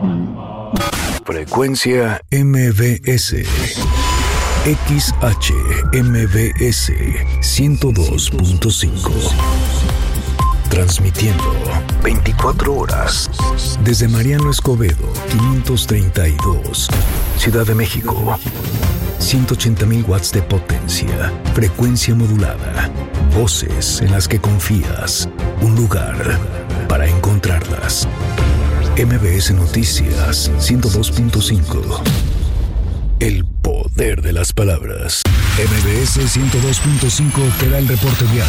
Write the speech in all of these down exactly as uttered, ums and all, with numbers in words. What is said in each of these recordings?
Frecuencia M B S. X H M B S ciento dos punto cinco. Transmitiendo veinticuatro horas desde Mariano Escobedo, quinientos treinta y dos, Ciudad de México. ciento ochenta mil watts de potencia, frecuencia modulada, voces en las que confías, un lugar para encontrarlas. M B S Noticias ciento dos punto cinco. El poder de las palabras. M B S ciento dos punto cinco te da el reporte vial.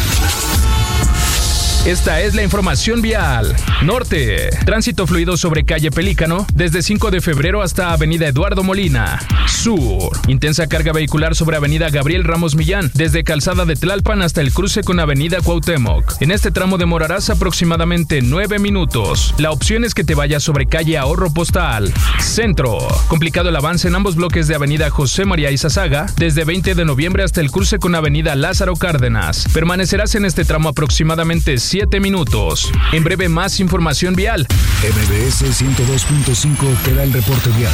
Esta es la información vial. Norte, tránsito fluido sobre calle Pelícano desde cinco de febrero hasta avenida Eduardo Molina. Sur, intensa carga vehicular sobre avenida Gabriel Ramos Millán desde calzada de Tlalpan hasta el cruce con avenida Cuauhtémoc. En este tramo demorarás aproximadamente nueve minutos. La opción es que te vayas sobre calle Ahorro Postal. Centro, complicado el avance en ambos bloques de avenida José María Izazaga desde veinte de noviembre hasta el cruce con avenida Lázaro Cárdenas. Permanecerás en este tramo aproximadamente siete minutos. En breve, más información vial. M B S ciento dos punto cinco te da el reporte vial.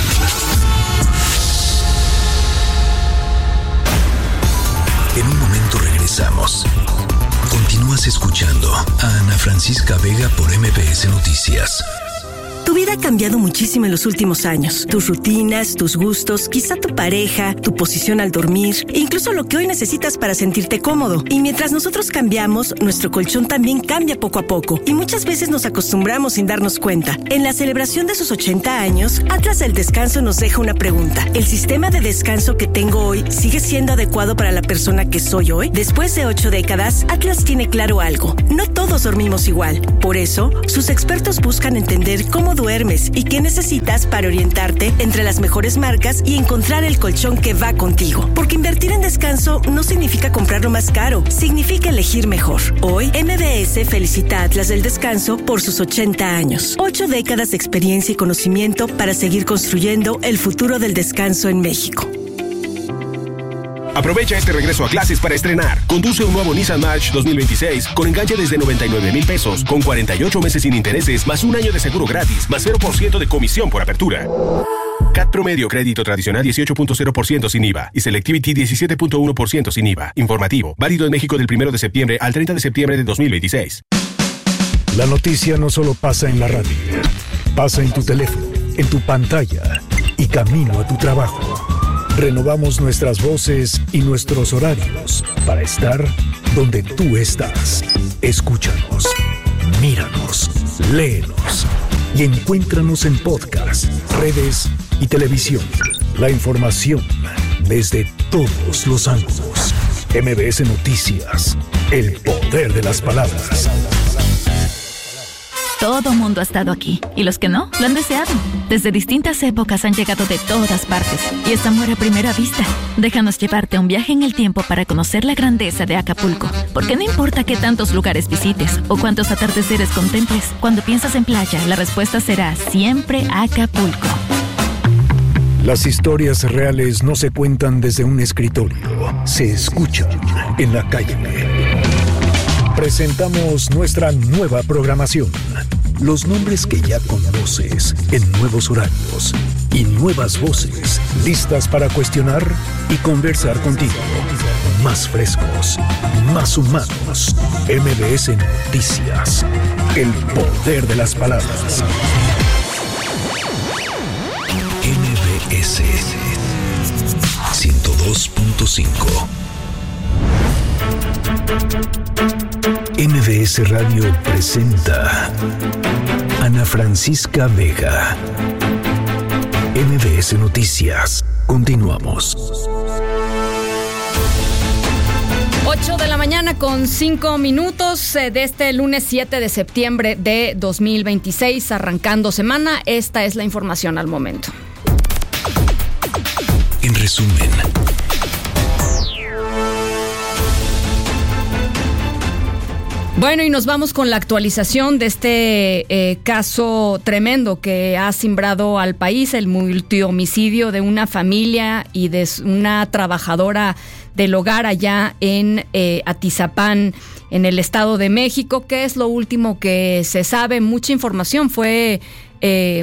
En un momento regresamos. Continúas escuchando a Ana Francisca Vega por M B S Noticias. Tu vida ha cambiado muchísimo en los últimos años. Tus rutinas, tus gustos, quizá tu pareja, tu posición al dormir, e incluso lo que hoy necesitas para sentirte cómodo. Y mientras nosotros cambiamos, nuestro colchón también cambia poco a poco. Y muchas veces nos acostumbramos sin darnos cuenta. En la celebración de sus ochenta años, Atlas del Descanso nos deja una pregunta. ¿El sistema de descanso que tengo hoy sigue siendo adecuado para la persona que soy hoy? Después de ocho décadas, Atlas tiene claro algo. No todos dormimos igual. Por eso, sus expertos buscan entender cómo duermes y qué necesitas para orientarte entre las mejores marcas y encontrar el colchón que va contigo. Porque invertir en descanso no significa comprarlo más caro, significa elegir mejor. Hoy, M B S felicita a Atlas del Descanso por sus ochenta años. Ocho décadas de experiencia y conocimiento para seguir construyendo el futuro del descanso en México. Aprovecha este regreso a clases para estrenar. Conduce un nuevo Nissan March dos mil veintiséis con enganche desde noventa y nueve mil pesos, con cuarenta y ocho meses sin intereses, más un año de seguro gratis, más cero por ciento de comisión por apertura. C A T promedio crédito tradicional dieciocho punto cero por ciento sin I V A y Selectivity diecisiete punto uno por ciento sin I V A. Informativo. Válido en México del primero de septiembre al treinta de septiembre de dos mil veintiséis. La noticia no solo pasa en la radio. Pasa en tu teléfono, en tu pantalla y camino a tu trabajo. Renovamos nuestras voces y nuestros horarios para estar donde tú estás. Escúchanos, míranos, léenos y encuéntranos en podcast, redes y televisión. La información desde todos los ángulos. M B S Noticias, el poder de las palabras. Todo mundo ha estado aquí, y los que no, lo han deseado. Desde distintas épocas han llegado de todas partes, y es amor a primera vista. Déjanos llevarte a un viaje en el tiempo para conocer la grandeza de Acapulco. Porque no importa qué tantos lugares visites, o cuántos atardeceres contemples, cuando piensas en playa, la respuesta será siempre Acapulco. Las historias reales no se cuentan desde un escritorio, se escuchan en la calle. Presentamos nuestra nueva programación. Los nombres que ya conoces en nuevos horarios y nuevas voces listas para cuestionar y conversar contigo. Más frescos, más humanos. M B S Noticias. El poder de las palabras. M B S ciento dos punto cinco. M B S Radio presenta Ana Francisca Vega. M B S Noticias. Continuamos. ocho de la mañana con cinco minutos eh, de este lunes siete de septiembre de dos mil veintiséis, arrancando semana. Esta es la información al momento. En resumen, bueno, y nos vamos con la actualización de este eh, caso tremendo que ha cimbrado al país, el multihomicidio de una familia y de una trabajadora del hogar allá en eh, Atizapán, en el Estado de México. ¿Qué es lo último que se sabe? Mucha información fue eh,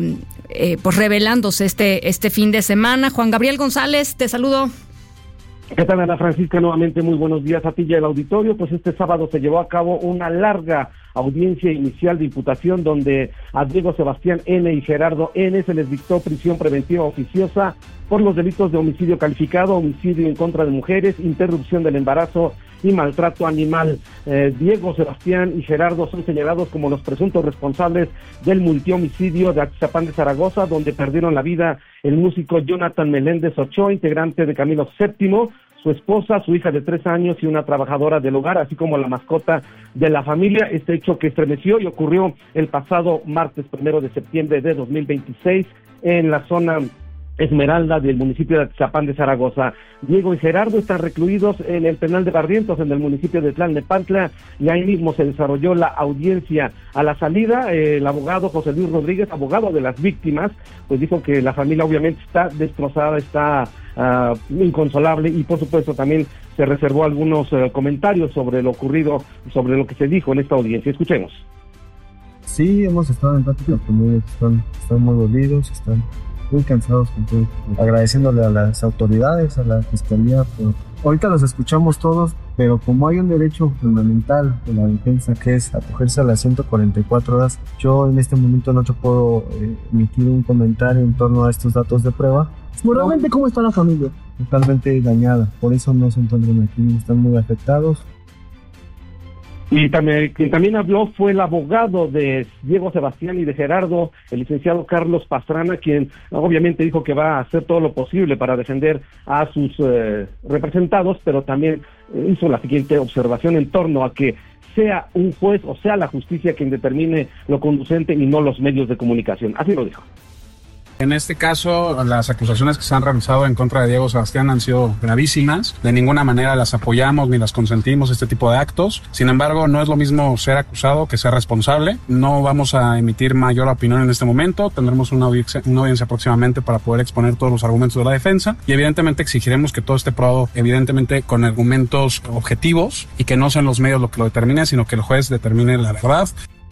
eh, pues revelándose este, este fin de semana. Juan Gabriel González, te saludo. ¿Qué tal, Ana Francisca? Nuevamente muy buenos días a ti y al auditorio. Pues este sábado se llevó a cabo una larga audiencia inicial de imputación donde a Diego Sebastián N. y Gerardo N. se les dictó prisión preventiva oficiosa por los delitos de homicidio calificado, homicidio en contra de mujeres, interrupción del embarazo y maltrato animal. Eh, Diego Sebastián y Gerardo son señalados como los presuntos responsables del multihomicidio de Atizapán de Zaragoza, donde perdieron la vida el músico Jonathan Meléndez Ochoa, integrante de Camilo séptimo, su esposa, su hija de tres años y una trabajadora del hogar, así como la mascota de la familia. Este hecho que estremeció y ocurrió el pasado martes primero de septiembre de dos mil veintiséis en la zona Esmeralda del municipio de Atizapán de Zaragoza. Diego y Gerardo están recluidos en el penal de Barrientos, en el municipio de Tlalnepantla, y ahí mismo se desarrolló la audiencia. A la salida, eh, el abogado José Luis Rodríguez, abogado de las víctimas, pues dijo que la familia obviamente está destrozada, está uh, inconsolable, y por supuesto también se reservó algunos uh, comentarios sobre lo ocurrido, sobre lo que se dijo en esta audiencia. Escuchemos. Sí, hemos estado en plática con ellos, están, están muy dolidos, están muy cansados, entonces, agradeciéndole a las autoridades, a la fiscalía. Por... Ahorita los escuchamos todos, pero como hay un derecho fundamental de la defensa que es acogerse a las ciento cuarenta y cuatro horas, yo en este momento no te puedo eh, emitir un comentario en torno a estos datos de prueba. Moralmente, ¿cómo está la familia? Totalmente dañada, por eso no se encuentran aquí, están muy afectados. Y también, quien también habló fue el abogado de Diego Sebastián y de Gerardo, el licenciado Carlos Pastrana, quien obviamente dijo que va a hacer todo lo posible para defender a sus eh, representados, pero también eh, hizo la siguiente observación en torno a que sea un juez o sea la justicia quien determine lo conducente y no los medios de comunicación. Así lo dijo. En este caso, las acusaciones que se han realizado en contra de Diego Sebastián han sido gravísimas. De ninguna manera las apoyamos ni las consentimos, este tipo de actos. Sin embargo, no es lo mismo ser acusado que ser responsable. No vamos a emitir mayor opinión en este momento. Tendremos una audiencia, una audiencia próximamente para poder exponer todos los argumentos de la defensa. Y evidentemente exigiremos que todo esté probado, evidentemente con argumentos objetivos, y que no sean los medios lo que lo determinen, sino que el juez determine la verdad.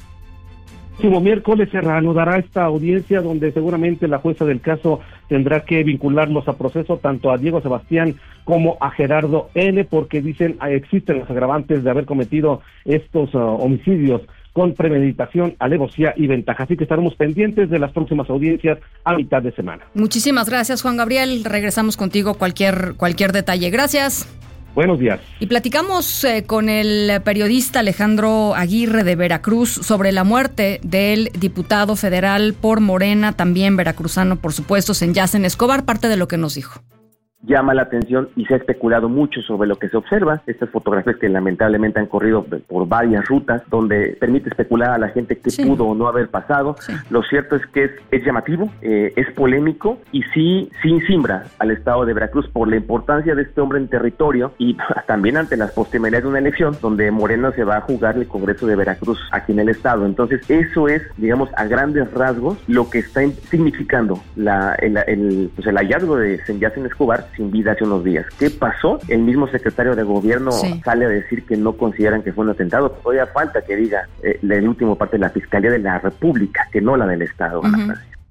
El próximo miércoles se reanudará esta audiencia donde seguramente la jueza del caso tendrá que vincularlos a proceso tanto a Diego Sebastián como a Gerardo N, porque dicen ah, existen los agravantes de haber cometido estos uh, homicidios con premeditación, alevosía y ventaja. Así que estaremos pendientes de las próximas audiencias a mitad de semana. Muchísimas gracias, Juan Gabriel. Regresamos contigo cualquier, cualquier detalle. Gracias. Buenos días. Y platicamos eh, con el periodista Alejandro Aguirre de Veracruz sobre la muerte del diputado federal por Morena, también veracruzano, por supuesto, Senyacen Escobar, parte de lo que nos dijo. Llama la atención y se ha especulado mucho sobre lo que se observa. Estas fotografías que lamentablemente han corrido por varias rutas, donde permite especular a la gente qué sí. pudo o no haber pasado. Sí. Lo cierto es que es, es llamativo, eh, es polémico y sí, sí simbra al estado de Veracruz por la importancia de este hombre en territorio y también ante las postrimerías de una elección donde Morena se va a jugar el Congreso de Veracruz aquí en el estado. Entonces eso es, digamos, a grandes rasgos lo que está significando la, el, el, pues el hallazgo de Senyacen Escobar sin vida hace unos días. ¿Qué pasó? El mismo secretario de gobierno sí. sale a decir que no consideran que fue un atentado. Todavía falta que diga eh, el último parte de la Fiscalía de la República, que no la del Estado. Uh-huh.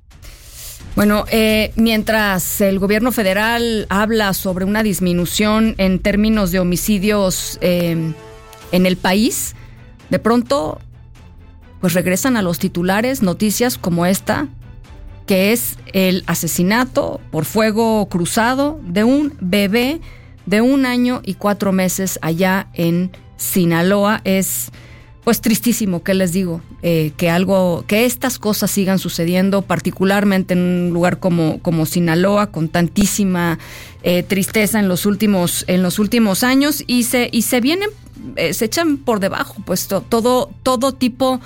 Bueno, eh, mientras el gobierno federal habla sobre una disminución en términos de homicidios eh, en el país, de pronto pues regresan a los titulares noticias como esta, que es el asesinato por fuego cruzado de un bebé de un año y cuatro meses allá en Sinaloa. Es pues tristísimo, ¿qué les digo? Eh, que algo, que estas cosas sigan sucediendo, particularmente en un lugar como, como Sinaloa, con tantísima eh, tristeza en los últimos, en los últimos años, y se, y se vienen, eh, se echan por debajo, pues to, todo, todo tipo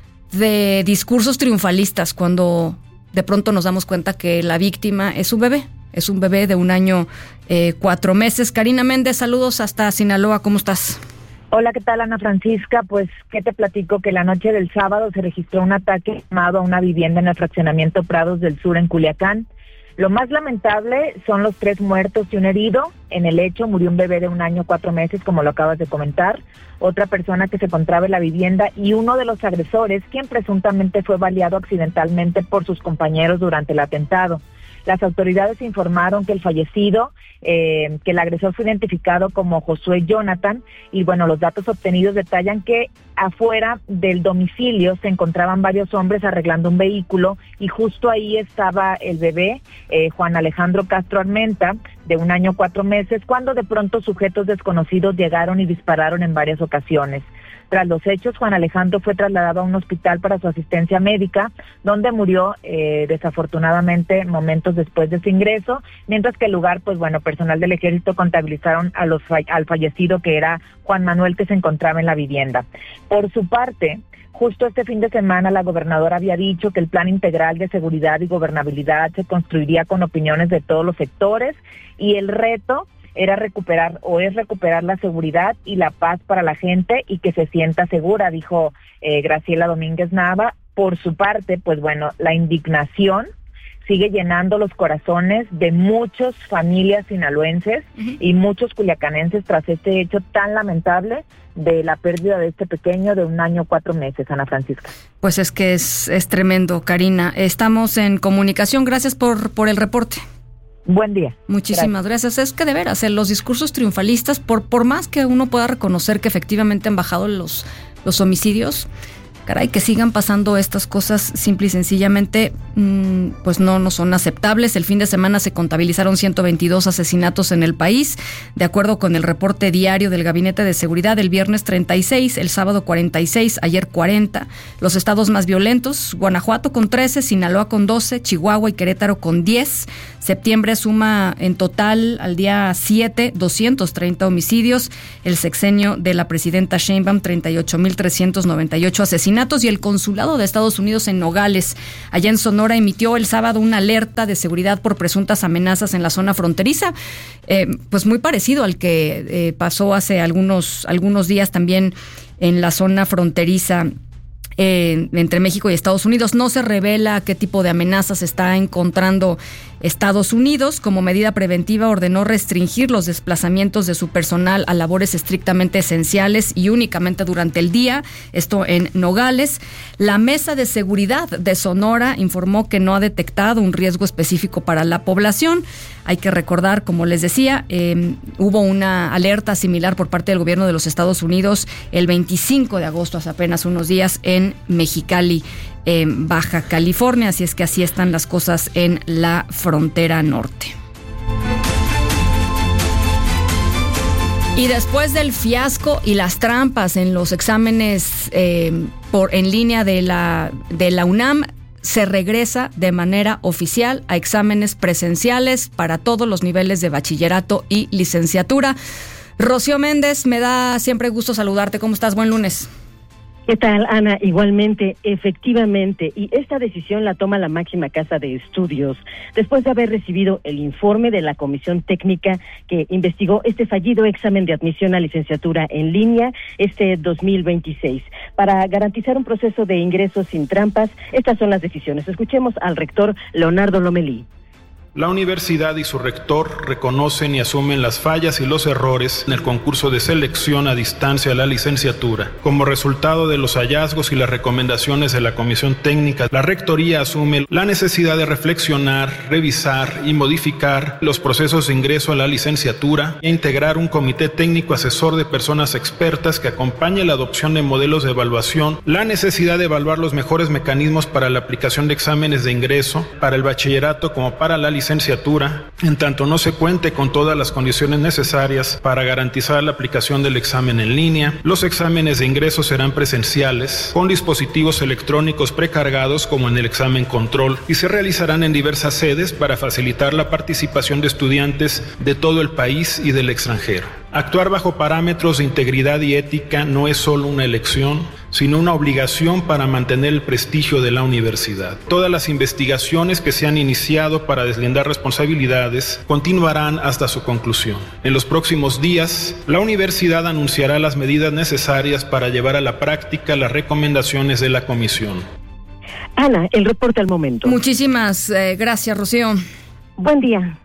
de discursos triunfalistas cuando de pronto nos damos cuenta que la víctima es un bebé, es un bebé de un año, eh, cuatro meses. Karina Méndez, saludos hasta Sinaloa, ¿cómo estás? Hola, ¿qué tal, Ana Francisca? Pues, ¿qué te platico? Que la noche del sábado se registró un ataque armado a una vivienda en el fraccionamiento Prados del Sur, en Culiacán. Lo más lamentable son los tres muertos y un herido. En el hecho murió un bebé de un año, cuatro meses, como lo acabas de comentar. Otra persona que se encontraba en la vivienda y uno de los agresores, quien presuntamente fue baleado accidentalmente por sus compañeros durante el atentado. Las autoridades informaron que el fallecido, eh, que el agresor fue identificado como Josué Jonathan, y bueno, los datos obtenidos detallan que afuera del domicilio se encontraban varios hombres arreglando un vehículo y justo ahí estaba el bebé, eh, Juan Alejandro Castro Armenta, de un año cuatro meses, cuando de pronto sujetos desconocidos llegaron y dispararon en varias ocasiones. Tras los hechos, Juan Alejandro fue trasladado a un hospital para su asistencia médica, donde murió eh, desafortunadamente momentos después de su ingreso, mientras que el lugar, pues bueno, personal del ejército contabilizaron a los al fallecido, que era Juan Manuel, que se encontraba en la vivienda. Por su parte, justo este fin de semana la gobernadora había dicho que el plan integral de seguridad y gobernabilidad se construiría con opiniones de todos los sectores, y el reto era recuperar o es recuperar la seguridad y la paz para la gente y que se sienta segura, dijo eh, Graciela Domínguez Nava. Por su parte, pues bueno, la indignación sigue llenando los corazones de muchas familias sinaloenses uh-huh. y muchos culiacanenses tras este hecho tan lamentable de la pérdida de este pequeño de un año, cuatro meses, Ana Francisca. Pues es que es, es tremendo, Karina. Estamos en comunicación. Gracias por, por el reporte. Buen día. Muchísimas gracias. gracias. Es que de veras, en los discursos triunfalistas, por, por más que uno pueda reconocer que efectivamente han bajado los, los homicidios, caray, que sigan pasando estas cosas simple y sencillamente, mmm, pues no, no son aceptables. El fin de semana se contabilizaron ciento veintidós asesinatos en el país, de acuerdo con el reporte diario del Gabinete de Seguridad. El viernes treinta y seis, el sábado cuarenta y seis, ayer cuarenta. Los estados más violentos: Guanajuato con trece, Sinaloa con doce, Chihuahua y Querétaro con diez. Septiembre suma en total al día siete, doscientos treinta homicidios. El sexenio de la presidenta Sheinbaum, treinta y ocho mil trescientos noventa y ocho asesinatos. Y el consulado de Estados Unidos en Nogales, allá en Sonora, emitió el sábado una alerta de seguridad por presuntas amenazas en la zona fronteriza, eh, pues muy parecido al que eh, pasó hace algunos, algunos días también en la zona fronteriza Eh, entre México y Estados Unidos. No se revela qué tipo de amenazas está encontrando Estados Unidos. Como medida preventiva, ordenó restringir los desplazamientos de su personal a labores estrictamente esenciales y únicamente durante el día, esto en Nogales. La Mesa de Seguridad de Sonora informó que no ha detectado un riesgo específico para la población. Hay que recordar, como les decía, eh, hubo una alerta similar por parte del gobierno de los Estados Unidos el veinticinco de agosto, hace apenas unos días, en Mexicali, en Baja California. Así es que así están las cosas en la frontera norte. Y después del fiasco y las trampas en los exámenes eh, por en línea de la, de la UNAM, se regresa de manera oficial a exámenes presenciales para todos los niveles de bachillerato y licenciatura. Rocío Méndez, me da siempre gusto saludarte. ¿Cómo estás? Buen lunes. ¿Qué tal, Ana? Igualmente, efectivamente, y esta decisión la toma la máxima casa de estudios, después de haber recibido el informe de la comisión técnica que investigó este fallido examen de admisión a licenciatura en línea este dos mil veintiséis. Para garantizar un proceso de ingreso sin trampas, estas son las decisiones. Escuchemos al rector Leonardo Lomelí. La universidad y su rector reconocen y asumen las fallas y los errores en el concurso de selección a distancia a la licenciatura. Como resultado de los hallazgos y las recomendaciones de la comisión técnica, la rectoría asume la necesidad de reflexionar, revisar y modificar los procesos de ingreso a la licenciatura e integrar un comité técnico asesor de personas expertas que acompañe la adopción de modelos de evaluación, la necesidad de evaluar los mejores mecanismos para la aplicación de exámenes de ingreso para el bachillerato como para la licenciatura, en tanto no se cuente con todas las condiciones necesarias para garantizar la aplicación del examen en línea. Los exámenes de ingreso serán presenciales, con dispositivos electrónicos precargados como en el examen control, y se realizarán en diversas sedes para facilitar la participación de estudiantes de todo el país y del extranjero. Actuar bajo parámetros de integridad y ética no es solo una elección, sino una obligación para mantener el prestigio de la universidad. Todas las investigaciones que se han iniciado para deslindar responsabilidades continuarán hasta su conclusión. En los próximos días, la universidad anunciará las medidas necesarias para llevar a la práctica las recomendaciones de la comisión. Ana, el reporte al momento. Muchísimas eh, gracias, Rocío. Buen día.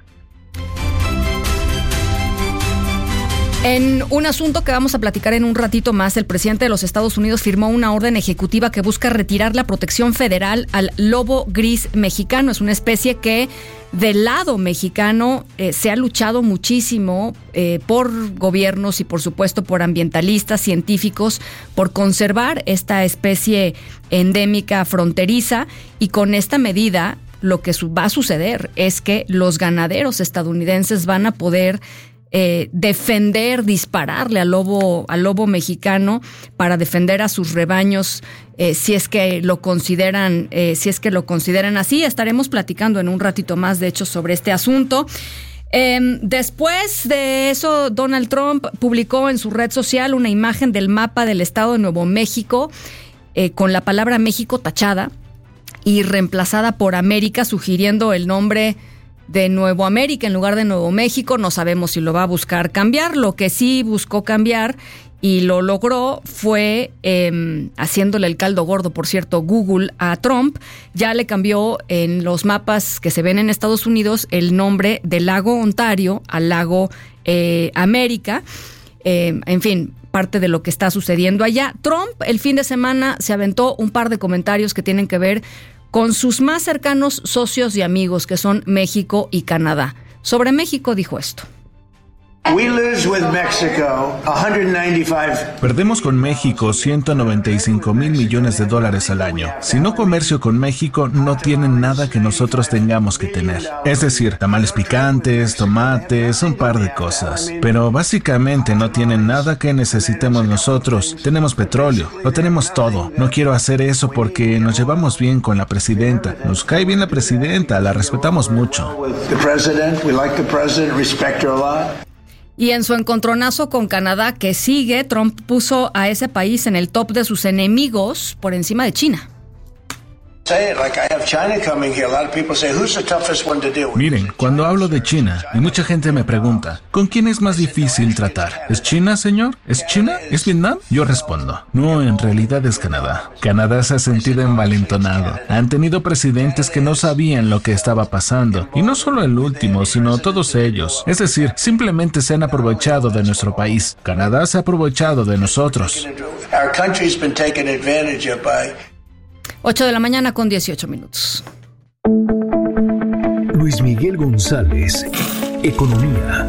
En un asunto que vamos a platicar en un ratito más, el presidente de los Estados Unidos firmó una orden ejecutiva que busca retirar la protección federal al lobo gris mexicano. Es una especie que del lado mexicano eh, se ha luchado muchísimo eh, por gobiernos y por supuesto por ambientalistas, científicos, por conservar esta especie endémica fronteriza, y con esta medida lo que su- va a suceder es que los ganaderos estadounidenses van a poder Eh, defender, dispararle al lobo, al lobo mexicano para defender a sus rebaños, eh, si es que lo consideran, eh, si es que lo consideran así. Estaremos platicando en un ratito más, de hecho, sobre este asunto. Eh, después de eso, Donald Trump publicó en su red social una imagen del mapa del estado de Nuevo México, eh, con la palabra México tachada y reemplazada por América, sugiriendo el nombre de Nuevo América en lugar de Nuevo México. No sabemos si lo va a buscar cambiar. Lo que sí buscó cambiar y lo logró fue eh, haciéndole el caldo gordo, por cierto, Google a Trump. Ya le cambió en los mapas que se ven en Estados Unidos el nombre del lago Ontario al lago eh, América. Eh, en fin, parte de lo que está sucediendo allá. Trump el fin de semana se aventó un par de comentarios que tienen que ver con sus más cercanos socios y amigos, que son México y Canadá. Sobre México dijo esto. We lose with Mexico one hundred ninety-five. Perdemos con México ciento noventa y cinco mil millones de dólares al año. Si no comercio con México, no tienen nada que nosotros tengamos que tener. Es decir, tamales picantes, tomates, un par de cosas. Pero básicamente no tienen nada que necesitemos nosotros. Tenemos petróleo, lo tenemos todo. No quiero hacer eso porque nos llevamos bien con la presidenta. Nos cae bien la presidenta, la respetamos mucho. The president, we like the president, respect her a lot. Y en su encontronazo con Canadá, que sigue, Trump puso a ese país en el top de sus enemigos por encima de China. Miren, cuando hablo de China, y mucha gente me pregunta, ¿con quién es más difícil tratar? ¿Es China, señor? ¿Es China? ¿Es Vietnam? Yo respondo, no, en realidad es Canadá. Canadá se ha sentido envalentonado. Han tenido presidentes que no sabían lo que estaba pasando. Y no solo el último, sino todos ellos. Es decir, simplemente se han aprovechado de nuestro país. Canadá se ha aprovechado de nosotros. Our country's been taken advantage of by ocho de la mañana con dieciocho minutos. Luis Miguel González, Economía.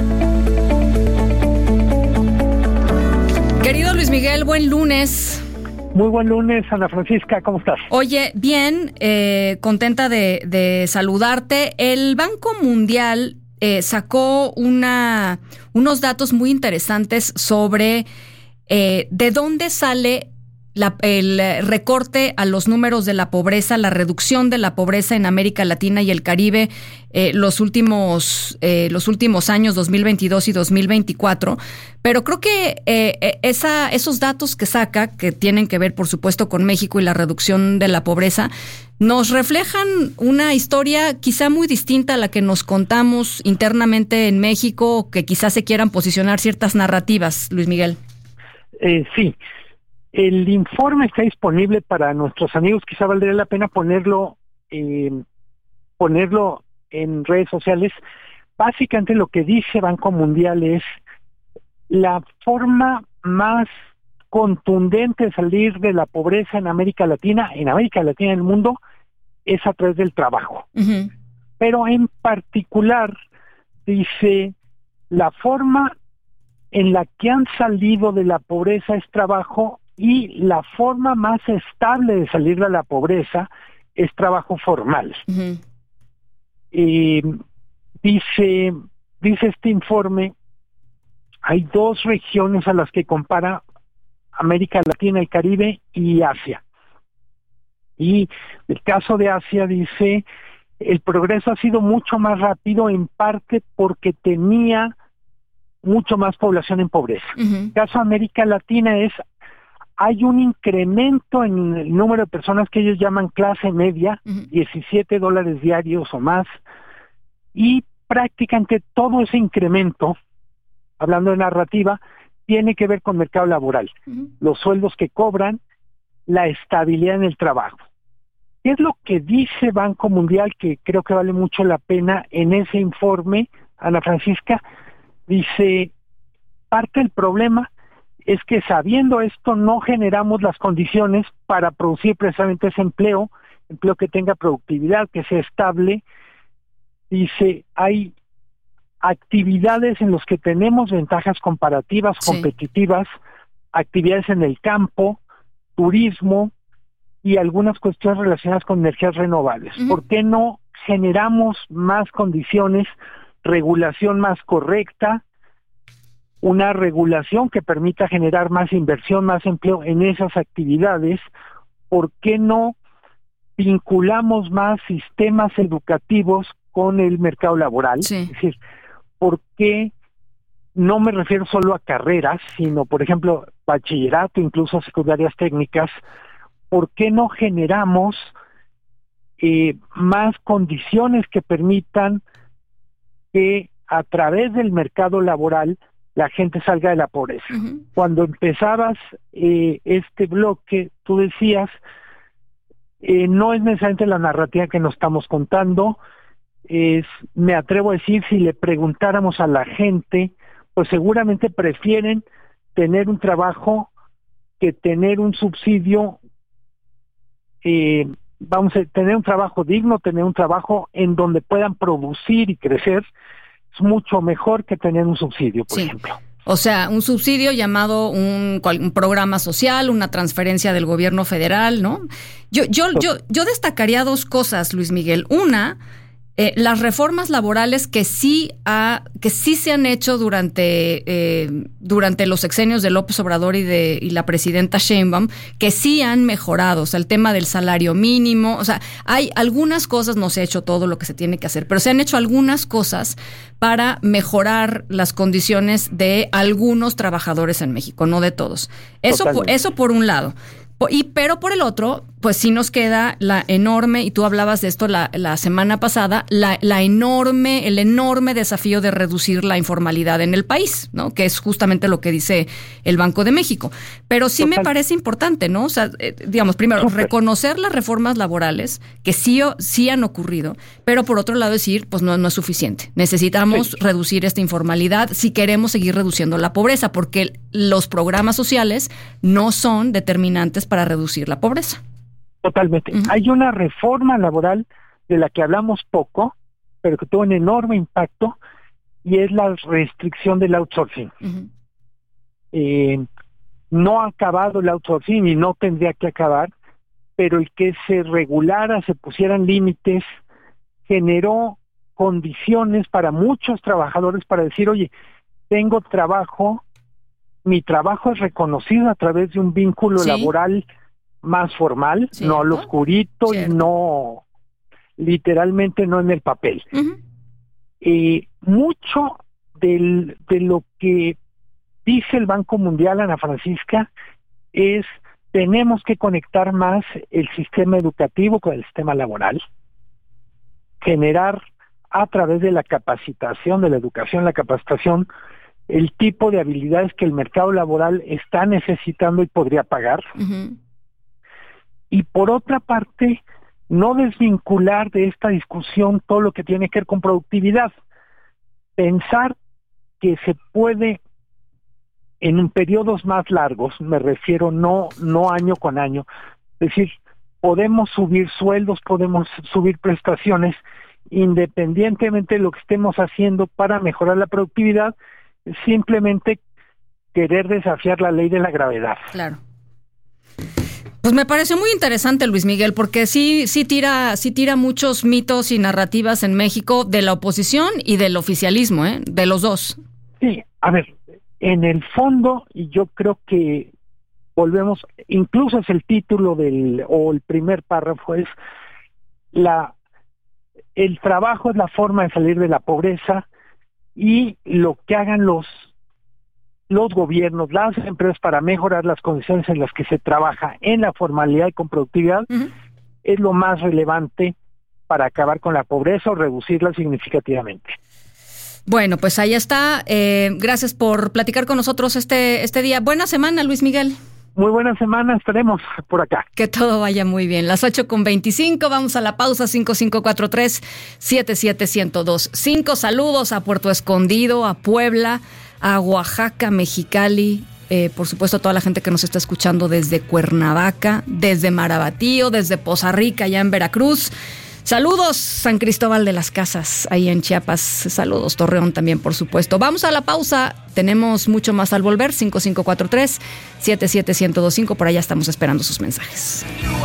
Querido Luis Miguel, buen lunes. Muy buen lunes, Ana Francisca, ¿cómo estás? Oye, bien, eh, contenta de, de saludarte. El Banco Mundial eh, sacó una, unos datos muy interesantes sobre eh, de dónde sale La, el recorte a los números de la pobreza, la reducción de la pobreza en América Latina y el Caribe eh, los últimos eh, los últimos años, dos mil veintidós y dos mil veinticuatro. Pero creo que eh, esa, esos datos que saca, que tienen que ver, por supuesto, con México y la reducción de la pobreza, nos reflejan una historia quizá muy distinta a la que nos contamos internamente en México, que quizás se quieran posicionar ciertas narrativas, Luis Miguel. Eh, sí. El informe está disponible para nuestros amigos. Quizá valdría la pena ponerlo, eh, ponerlo en redes sociales. Básicamente lo que dice Banco Mundial es la forma más contundente de salir de la pobreza en América Latina, en América Latina y en el mundo, es a través del trabajo. Uh-huh. Pero en particular dice la forma en la que han salido de la pobreza es trabajo, y la forma más estable de salir de la pobreza es trabajo formal. Uh-huh. Eh, dice, dice este informe, hay dos regiones a las que compara América Latina, el Caribe y Asia. Y el caso de Asia dice, el progreso ha sido mucho más rápido, en parte porque tenía mucho más población en pobreza. Uh-huh. El caso de América Latina es, hay un incremento en el número de personas que ellos llaman clase media, uh-huh. diecisiete dólares diarios o más, y prácticamente todo ese incremento, hablando de narrativa, tiene que ver con mercado laboral, uh-huh. los sueldos que cobran, la estabilidad en el trabajo. ¿Qué es lo que dice Banco Mundial, que creo que vale mucho la pena en ese informe, Ana Francisca? Dice, parte del problema es que sabiendo esto no generamos las condiciones para producir precisamente ese empleo, empleo que tenga productividad, que sea estable. Dice, hay actividades en las que tenemos ventajas comparativas, sí. competitivas, actividades en el campo, turismo, y algunas cuestiones relacionadas con energías renovables. Uh-huh. ¿Por qué no generamos más condiciones, regulación más correcta, una regulación que permita generar más inversión, más empleo en esas actividades? ¿Por qué no vinculamos más sistemas educativos con el mercado laboral? Sí. Es decir, ¿por qué no me refiero solo a carreras, sino, por ejemplo, bachillerato, incluso secundarias técnicas? ¿Por qué no generamos eh, más condiciones que permitan que a través del mercado laboral la gente salga de la pobreza? Uh-huh. Cuando empezabas eh, este bloque, tú decías, eh, no es necesariamente la narrativa que nos estamos contando, es, me atrevo a decir, si le preguntáramos a la gente, pues seguramente prefieren tener un trabajo que tener un subsidio. Eh, vamos a tener un trabajo digno, tener un trabajo en donde puedan producir y crecer, es mucho mejor que tener un subsidio, por sí. ejemplo. O sea, un subsidio llamado un, un programa social, una transferencia del gobierno federal, ¿no? Yo, yo, yo, yo destacaría dos cosas, Luis Miguel. Una, Eh, las reformas laborales que sí ha, que sí se han hecho durante eh, durante los sexenios de López Obrador y de y la presidenta Sheinbaum, que sí han mejorado, o sea, el tema del salario mínimo, o sea, hay algunas cosas, no se ha hecho todo lo que se tiene que hacer, pero se han hecho algunas cosas para mejorar las condiciones de algunos trabajadores en México, no de todos. Eso, por, eso por un lado. Y, pero por el otro, pues sí nos queda la enorme, y tú hablabas de esto la, la semana pasada, la, la enorme, el enorme desafío de reducir la informalidad en el país, ¿no? Que es justamente lo que dice el Banco de México. Pero sí Total. me parece importante, ¿no? O sea, eh, digamos, primero, Super. reconocer las reformas laborales que sí, sí han ocurrido, pero por otro lado decir, pues no, no es suficiente. Necesitamos sí. reducir esta informalidad si queremos seguir reduciendo la pobreza, porque los programas sociales no son determinantes para reducir la pobreza. Totalmente. Uh-huh. Hay una reforma laboral de la que hablamos poco, pero que tuvo un enorme impacto, y es la restricción del outsourcing. Uh-huh. Eh, no ha acabado el outsourcing y no tendría que acabar, pero el que se regulara, se pusieran límites, generó condiciones para muchos trabajadores para decir, oye, tengo trabajo, mi trabajo es reconocido a través de un vínculo sí. laboral más formal, ¿cierto? No al oscurito ¿Cierto? Y no, literalmente no en el papel. Uh-huh. Eh, mucho del, de lo que dice el Banco Mundial, Ana Francisca, es tenemos que conectar más el sistema educativo con el sistema laboral, generar a través de la capacitación, de la educación, la capacitación, el tipo de habilidades que el mercado laboral está necesitando y podría pagar. Uh-huh. Y por otra parte, no desvincular de esta discusión todo lo que tiene que ver con productividad. Pensar que se puede, en periodos más largos, me refiero no, no año con año, es decir, podemos subir sueldos, podemos subir prestaciones, independientemente de lo que estemos haciendo para mejorar la productividad, simplemente querer desafiar la ley de la gravedad. Claro. Pues me pareció muy interesante, Luis Miguel, porque sí, sí tira, sí tira muchos mitos y narrativas en México de la oposición y del oficialismo, ¿eh? De los dos. Sí, a ver, en el fondo, y yo creo que volvemos, incluso es el título del, o el primer párrafo es la, el trabajo es la forma de salir de la pobreza, y lo que hagan los los gobiernos, las empresas para mejorar las condiciones en las que se trabaja en la formalidad y con productividad, uh-huh. es lo más relevante para acabar con la pobreza o reducirla significativamente. Bueno, pues ahí está. Eh, gracias por platicar con nosotros este este día. Buena semana, Luis Miguel. Muy buena semana, estaremos por acá. Que todo vaya muy bien. Las ocho con veinticinco, vamos a la pausa. Cinco cinco cuatro tres siete siete uno cero dos cinco. Saludos a Puerto Escondido, a Puebla, a Oaxaca, Mexicali, eh, por supuesto a toda la gente que nos está escuchando desde Cuernavaca, desde Marabatío, desde Poza Rica, allá en Veracruz. Saludos, San Cristóbal de las Casas, ahí en Chiapas. Saludos, Torreón también, por supuesto. Vamos a la pausa. Tenemos mucho más al volver. cinco cinco cuatro tres siete siete uno cero dos cinco. Por allá estamos esperando sus mensajes.